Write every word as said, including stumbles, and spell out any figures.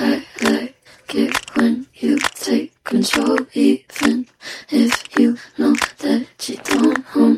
I like it when you take control, even if you know that you don't own